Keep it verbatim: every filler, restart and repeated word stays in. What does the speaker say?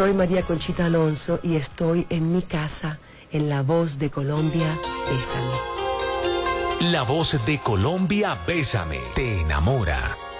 Soy María Conchita Alonso y estoy en mi casa, en La Voz de Colombia, Bésame. La Voz de Colombia, Bésame, te enamora.